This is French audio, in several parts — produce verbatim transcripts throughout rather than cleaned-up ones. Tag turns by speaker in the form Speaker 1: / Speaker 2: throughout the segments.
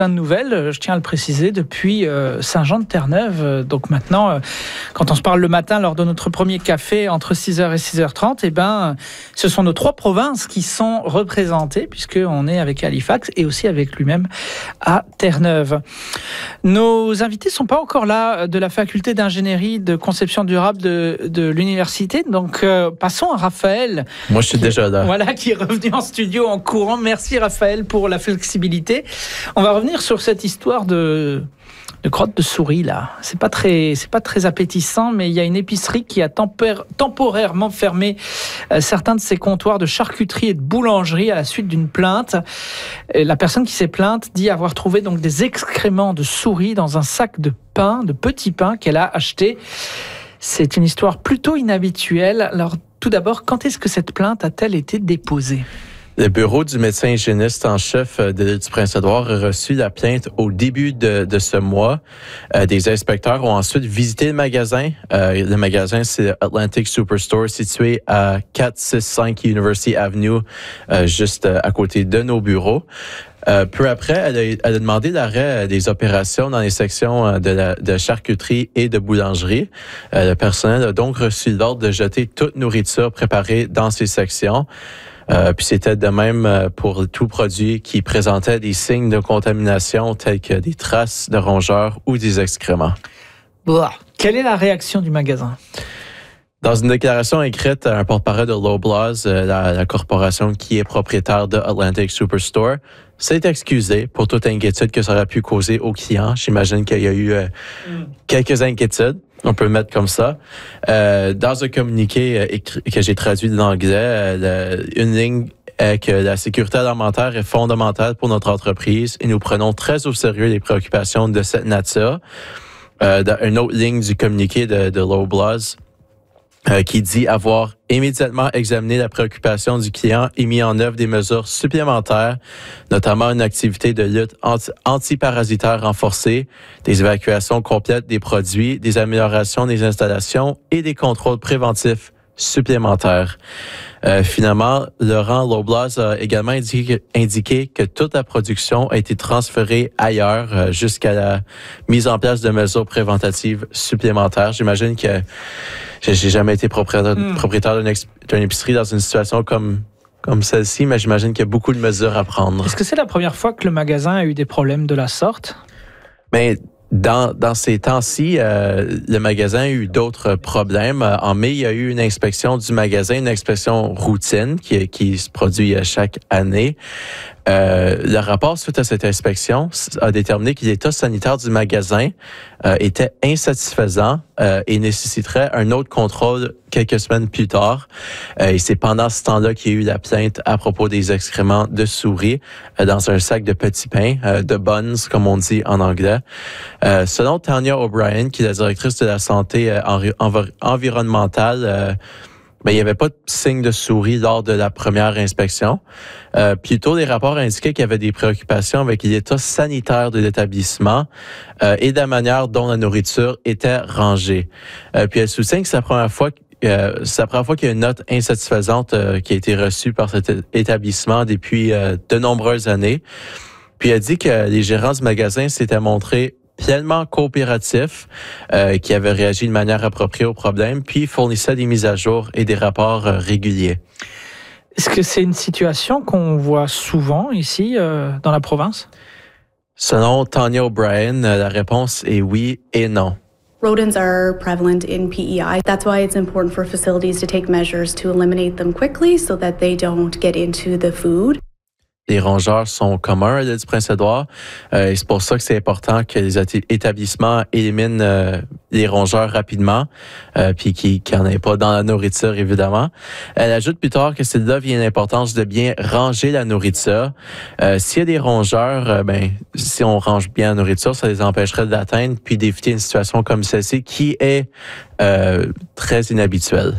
Speaker 1: de nouvelles, je tiens à le préciser, depuis Saint-Jean-de-Terre-Neuve. Donc maintenant, quand on se parle le matin lors de notre premier café entre six heures et six heures trente, eh ben, ce sont nos trois provinces qui sont représentées, puisqu'on est avec Halifax et aussi avec lui-même à Terre-Neuve. Nos invités ne sont pas encore là de la faculté d'ingénierie de conception durable de, de l'université. Donc euh, passons à Raphaël.
Speaker 2: Moi, je suis
Speaker 1: qui,
Speaker 2: déjà là.
Speaker 1: Voilà, qui est revenu en studio en courant. Merci Raphaël pour la flexibilité. On va revenir sur cette histoire de, de crotte de souris là. C'est pas très, c'est pas très appétissant, mais il y a une épicerie qui a tempér- temporairement fermé euh, certains de ses comptoirs de charcuterie et de boulangerie à la suite d'une plainte. Et la personne qui s'est plainte dit avoir trouvé donc des excréments de souris dans un sac de pain, de petits pains qu'elle a acheté. C'est une histoire plutôt inhabituelle. Alors tout d'abord, quand est-ce que cette plainte a-t-elle été déposée ?
Speaker 2: Le bureau du médecin hygiéniste en chef de l'île du Prince-Édouard a reçu la plainte au début de, de ce mois. Euh, des inspecteurs ont ensuite visité le magasin. Euh, le magasin, c'est Atlantic Superstore, situé à quatre cent soixante-cinq University Avenue, euh, juste à côté de nos bureaux. Euh, peu après, elle a, elle a demandé l'arrêt des opérations dans les sections de, la, de charcuterie et de boulangerie. Euh, le personnel a donc reçu l'ordre de jeter toute nourriture préparée dans ces sections. Euh, puis c'était de même pour tout produit qui présentait des signes de contamination tels que des traces de rongeurs ou des excréments.
Speaker 1: Bah, quelle est la réaction du magasin?
Speaker 2: Dans une déclaration écrite à un porte-parole de Loblaws, la, la corporation qui est propriétaire de Atlantic Superstore, s'est excusée pour toute inquiétude que ça aurait pu causer aux clients. J'imagine qu'il y a eu euh, mm. quelques inquiétudes. On peut le mettre comme ça. Euh, dans un communiqué euh, écrit, que j'ai traduit de l'anglais, euh, le, une ligne est que la sécurité alimentaire est fondamentale pour notre entreprise et nous prenons très au sérieux les préoccupations de cette nature. Euh, dans une autre ligne du communiqué de, de Loblaws, Euh, qui dit avoir immédiatement examiné la préoccupation du client et mis en œuvre des mesures supplémentaires, notamment une activité de lutte anti- antiparasitaire renforcée, des évacuations complètes des produits, des améliorations des installations et des contrôles préventifs supplémentaires. Euh, finalement, Laurent Loblaws a également indiqué, indiqué que toute la production a été transférée ailleurs euh, jusqu'à la mise en place de mesures préventatives supplémentaires. J'imagine que j'ai, j'ai jamais été propriétaire, mm. propriétaire d'une, ex, d'une épicerie dans une situation comme comme celle-ci, mais j'imagine qu'il y a beaucoup de mesures à prendre.
Speaker 1: Est-ce que c'est la première fois que le magasin a eu des problèmes de la sorte?
Speaker 2: Mais Dans, dans ces temps-ci, euh, le magasin a eu d'autres problèmes. En mai, il y a eu une inspection du magasin, une inspection routine qui, qui se produit chaque année. Euh, le rapport suite à cette inspection a déterminé que l'état sanitaire du magasin euh, était insatisfaisant euh, et nécessiterait un autre contrôle quelques semaines plus tard. Euh, et c'est pendant ce temps-là qu'il y a eu la plainte à propos des excréments de souris euh, dans un sac de petits pains, euh, de buns, comme on dit en anglais. Euh, selon Tanya O'Brien, qui est la directrice de la santé euh, env- env- environnementale, euh, ben, il n'y avait pas de signe de souris lors de la première inspection. Euh, plutôt, les rapports indiquaient qu'il y avait des préoccupations avec l'état sanitaire de l'établissement euh, et de la manière dont la nourriture était rangée. Euh, puis elle soutient que c'est la première fois Euh, c'est la première fois qu'il y a une note insatisfaisante euh, qui a été reçue par cet établissement depuis euh, de nombreuses années. Puis elle dit que les gérants du magasin s'étaient montrés pleinement coopératifs, euh, qui avaient réagi de manière appropriée au problème, puis fournissaient des mises à jour et des rapports euh, réguliers.
Speaker 1: Est-ce que c'est une situation qu'on voit souvent ici, euh, dans la province?
Speaker 2: Selon Tanya O'Brien, la réponse est oui et non.
Speaker 3: Rodents are prevalent in P E I. That's why it's important for facilities to take measures to eliminate them quickly so that they don't get into the food.
Speaker 2: Les rongeurs sont communs à l'île du Prince-Édouard. Euh, et c'est pour ça que c'est important que les établissements éliminent euh, les rongeurs rapidement, euh, puis qu'ils n'en aient pas dans la nourriture, évidemment. Elle ajoute plus tard que c'est là vient l'importance de bien ranger la nourriture. Euh, s'il y a des rongeurs, euh, ben si on range bien la nourriture, ça les empêcherait de l'atteindre, puis d'éviter une situation comme celle-ci qui est euh, très inhabituelle.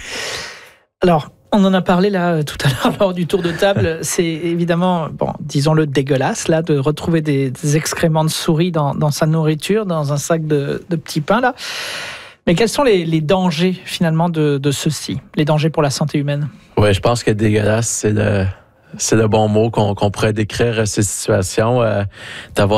Speaker 1: Alors, on en a parlé là tout à l'heure lors du tour de table. C'est évidemment, bon, disons-le, dégueulasse là de retrouver des, des excréments de souris dans, dans sa nourriture, dans un sac de, de petits pains là. Mais quels sont les, les dangers finalement de, de ceci, les dangers pour la santé humaine?
Speaker 2: Oui, je pense que dégueulasse, c'est le c'est le bon mot qu'on, qu'on pourrait décrire cette situation, euh, d'avoir